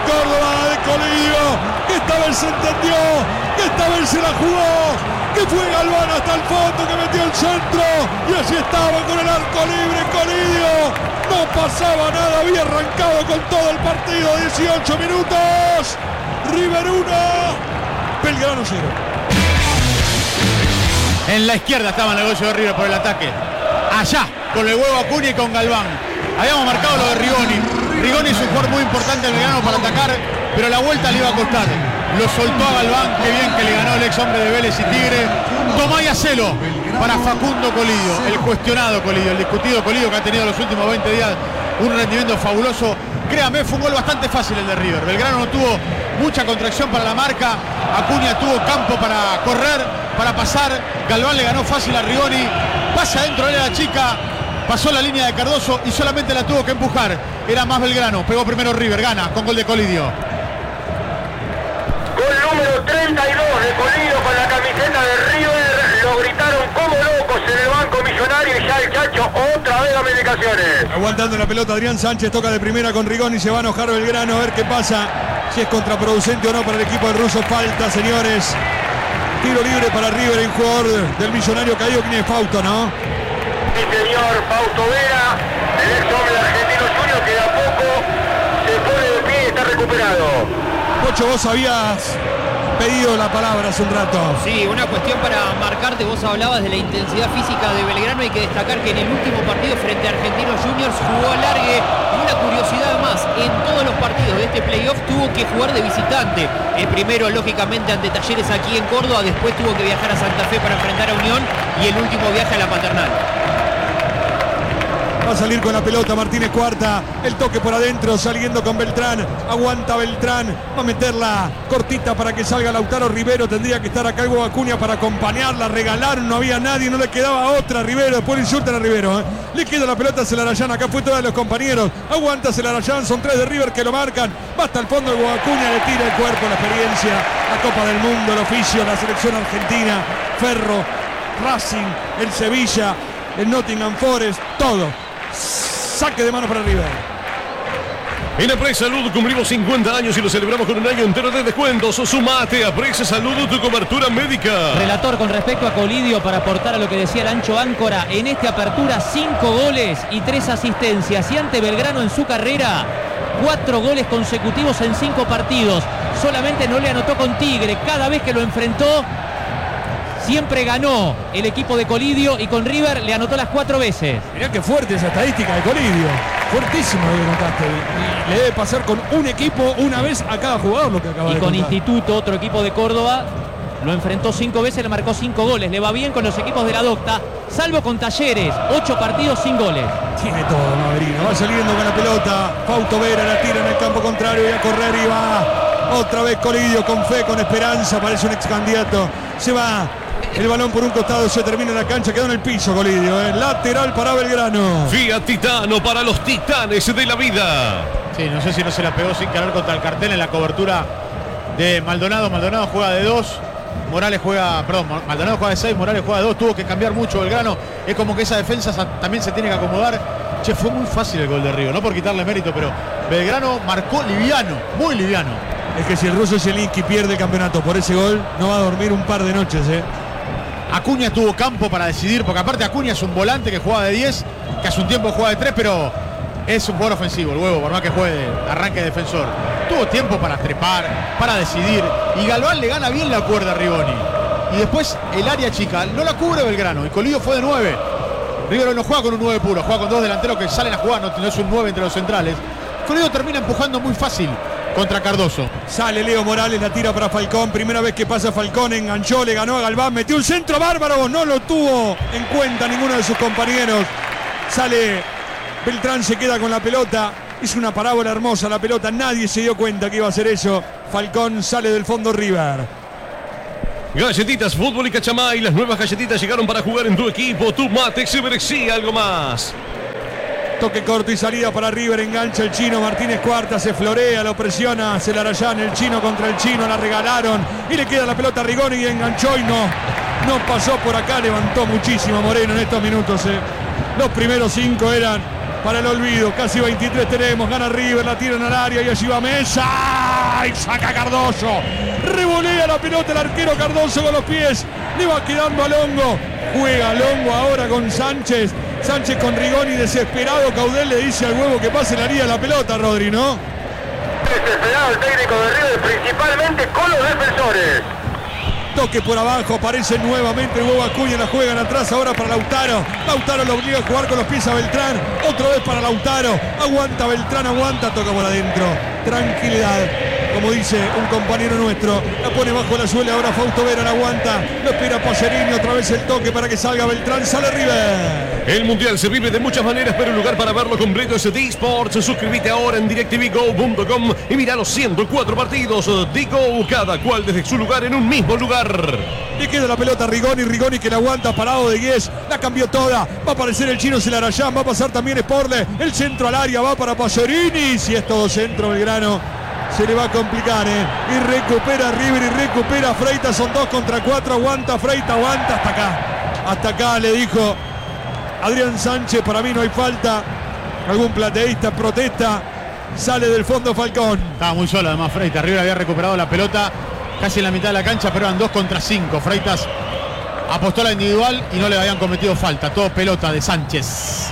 Córdoba, de Colidio, que esta vez se entendió, que esta vez se la jugó, que fue Galván hasta el fondo, que metió el centro y allí estaba con el arco libre Colidio. No pasaba nada, había arrancado con todo el partido, 18 minutos. River 1, Belgrano 0. En la izquierda estaba el negocio de River por el ataque. Allá, con el huevo Acuña y con Galván. Habíamos marcado lo de Rigoni. Rigoni es un jugador muy importante en Belgrano para atacar, pero la vuelta le iba a costar. Lo soltó a Galván, qué bien que le ganó el ex hombre de Vélez y Tigre. Tomá y hacelo para Facundo Colidio, el cuestionado Colidio, el discutido Colidio, que ha tenido los últimos 20 días un rendimiento fabuloso. Créame, fue un gol bastante fácil el de River. Belgrano no tuvo mucha contracción para la marca. Acuña tuvo campo para correr, para pasar. Galván le ganó fácil a Rigoni. Pasa adentro de la chica. Pasó la línea de Cardoso y solamente la tuvo que empujar. Era más Belgrano. Pegó primero River. Gana con gol de Colidio. Gol número 32 de Colidio con la camiseta de River. Lo gritaron como locos en el banco millonario y ya el Chacho otra vez da medicaciones. Aguantando la pelota Adrián Sánchez, toca de primera con Rigoni, se va a enojar Belgrano a ver qué pasa, si es contraproducente o no para el equipo del ruso. Falta, señores. Tiro libre para River, el jugador del millonario caído, ¿quién es? Fausto, ¿no? Sí, señor, Fausto Vera, el ex hombre de Argentinos Juniors, que de a poco se pone de pie y está recuperado. Pocho, vos habías pedido la palabra hace un rato. Sí, una cuestión para marcarte. Vos hablabas de la intensidad física de Belgrano. Hay que destacar que en el último partido frente a Argentinos Juniors jugó alargue. Una curiosidad más, en todos los partidos de este playoff tuvo que jugar de visitante. El primero, lógicamente, ante Talleres aquí en Córdoba. Después tuvo que viajar a Santa Fe para enfrentar a Unión. Y el último viaje a la Paternal. Va a salir con la pelota Martínez Cuarta, el toque por adentro, saliendo con Beltrán, aguanta Beltrán, va a meterla cortita para que salga Lautaro Rivero, tendría que estar acá el Acuña para acompañarla, regalaron, no había nadie, no le quedaba otra a Rivero, después le insultan a Rivero, le queda la pelota a Celarayán, acá fue todos los compañeros, aguanta Celarayán, son 3 de River que lo marcan, va hasta el fondo el Acuña, le tira el cuerpo, la experiencia, la Copa del Mundo, el oficio, la selección argentina, Ferro, Racing, el Sevilla, el Nottingham Forest, todo. Saque de mano para River. En Apresa Salud cumplimos 50 años y lo celebramos con un año entero de descuentos. Sumate a Apresa Salud, tu cobertura médica. Relator, con respecto a Colidio, para aportar a lo que decía el Ancho Áncora, en esta apertura 5 goles y 3 asistencias. Y ante Belgrano en su carrera, 4 goles consecutivos en 5 partidos. Solamente no le anotó con Tigre. Cada vez que lo enfrentó, siempre ganó el equipo de Colidio, y con River le anotó las 4 veces. Mirá qué fuerte esa estadística de Colidio. Fuertísimo lo que notaste. Y le debe pasar con un equipo una vez a cada jugador lo que acaba de Y con contar. Instituto, otro equipo de Córdoba, lo enfrentó 5 veces, le marcó 5 goles. Le va bien con los equipos de la Docta, salvo con Talleres, 8 partidos sin goles. Tiene todo Maverino. Va saliendo con la pelota. Fausto Vera la tira en el campo contrario y a correr y va. Otra vez Colidio con fe, con esperanza. Parece un ex candidato. Se va. El balón por un costado, se termina la cancha, quedó en el piso Colidio, lateral para Belgrano. Fiat Titano para los titanes de la vida. Sí, no sé si no se la pegó sin querer contra el cartel en la cobertura de Maldonado. Maldonado juega de 2, Maldonado juega de 6, Morales juega de 2. Tuvo que cambiar mucho Belgrano. Es como que esa defensa también se tiene que acomodar. Che, fue muy fácil el gol de Río, no por quitarle mérito, pero Belgrano marcó liviano, muy liviano. Es que si el ruso Zielinski pierde el campeonato por ese gol, no va a dormir un par de noches, Acuña tuvo campo para decidir, porque aparte Acuña es un volante que juega de 10, que hace un tiempo juega de 3, pero es un jugador ofensivo, el huevo, por más que juegue de arranque de defensor. Tuvo tiempo para trepar, para decidir, y Galván le gana bien la cuerda a Rigoni. Y después el área chica no la cubre Belgrano, y Colidio fue de 9. River no juega con un 9 puro, juega con 2 delanteros que salen a jugar, no es un 9 entre los centrales. Colidio termina empujando muy fácil contra Cardoso. Sale Leo Morales, la tira para Falcón. Primera vez que pasa Falcón, enganchó, le ganó a Galván, metió un centro bárbaro, no lo tuvo en cuenta ninguno de sus compañeros. Sale Beltrán, se queda con la pelota. Es una parábola hermosa la pelota, nadie se dio cuenta que iba a hacer eso. Falcón sale del fondo River. Galletitas Fútbol y Cachamay, las nuevas galletitas llegaron para jugar en tu equipo. Tu mate se merecía algo más. Toque corto y salida para River, engancha el chino Martínez Cuarta, se florea, lo presiona Celarayán, el chino contra el chino, la regalaron y le queda la pelota a Rigoni y enganchó y no pasó por acá, levantó muchísimo Moreno en estos minutos. Los primeros 5 eran para el olvido, casi 23 tenemos, gana River, la tiran al área y allí va Mesa. y saca Cardoso. Revolea la pelota el arquero Cardoso con los pies. Le va quedando a Longo. Juega Longo ahora con Sánchez. Sánchez con Rigoni desesperado. Caudel le dice al huevo que pase la línea de la pelota, Rodri, ¿no? Desesperado el técnico de River, principalmente con los defensores. Toque por abajo, aparece nuevamente el huevo Acuña, la juegan atrás ahora para Lautaro. Lautaro lo obliga a jugar con los pies a Beltrán. Otra vez para Lautaro. Aguanta Beltrán, aguanta, toca por adentro. Tranquilidad. Como dice un compañero nuestro, la pone bajo la suela, ahora Fausto Vera la aguanta, lo espera Pacerini, otra vez el toque para que salga Beltrán, sale River. El Mundial se vive de muchas maneras, pero el lugar para verlo completo es D-Sports. Suscríbete ahora en DirecTVGo.com y mira los 104 partidos. D-Go, cada cual desde su lugar en un mismo lugar. Le queda la pelota a Rigoni que la aguanta parado de Guess, la cambió toda, va a aparecer el chino Celarayán, va a pasar también Sporle, el centro al área va para Pacerini, si es todo centro Belgrano. Se le va a complicar, y recupera River y recupera Freitas, son 2 contra 4, aguanta Freitas, aguanta hasta acá le dijo Adrián Sánchez, para mí no hay falta, algún plateísta protesta, sale del fondo Falcón. Estaba muy solo además Freitas, River había recuperado la pelota casi en la mitad de la cancha, pero eran 2 contra 5, Freitas apostó a la individual y no le habían cometido falta, todo pelota de Sánchez.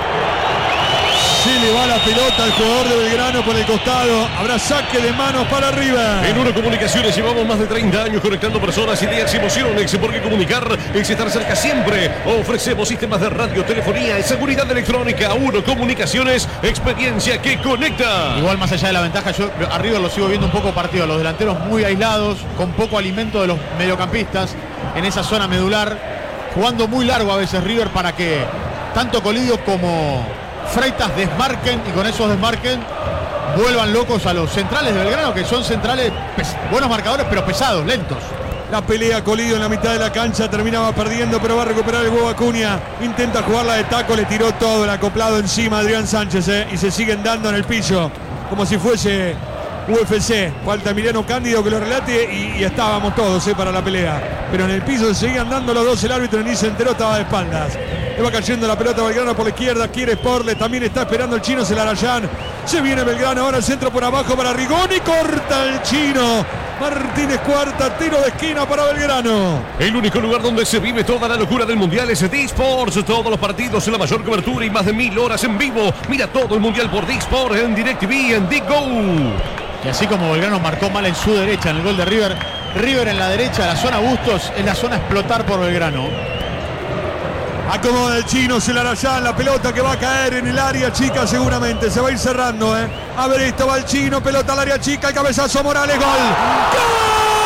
Se le va la pelota al jugador de Belgrano por el costado. Habrá saque de manos para River. En Uno Comunicaciones llevamos más de 30 años conectando personas, ideas y emociones. Porque comunicar es estar cerca siempre. Ofrecemos sistemas de radio, telefonía y seguridad electrónica. Uno Comunicaciones, experiencia que conecta. Igual más allá de la ventaja, yo a River lo sigo viendo un poco partido. Los delanteros muy aislados, con poco alimento de los mediocampistas en esa zona medular. Jugando muy largo a veces River para que tanto Colidio como Freitas desmarquen y con esos desmarquen vuelvan locos a los centrales de Belgrano, que son centrales buenos marcadores pero pesados, lentos. La pelea Colidio en la mitad de la cancha, terminaba perdiendo, pero va a recuperar el huevo Acuña. Intenta jugarla de taco, le tiró todo el acoplado encima a Adrián Sánchez, y se siguen dando en el piso como si fuese UFC. Falta Emiliano Cándido que lo relate y estábamos todos para la pelea. Pero en el piso se seguían dando los dos, el árbitro ni se enteró, estaba de espaldas. Le va cayendo la pelota a Belgrano por la izquierda, quiere Sporle, también está esperando el chino Celarayán. Se viene Belgrano, ahora el centro por abajo para Rigoni, corta el chino. Martínez Cuarta, tiro de esquina para Belgrano. El único lugar donde se vive toda la locura del Mundial es D-Sports. Todos los partidos en la mayor cobertura y más de 1000 horas en vivo. Mira todo el Mundial por D-Sports en DirecTV, en D-Go. Y así como Belgrano marcó mal en su derecha en el gol de River, River en la derecha, la zona Bustos, es la zona a explotar por Belgrano. Acomoda el chino Celarayán, la pelota que va a caer en el área chica seguramente, se va a ir cerrando. A ver, esto va el chino, pelota al área chica, el cabezazo Morales, gol. ¡Gol!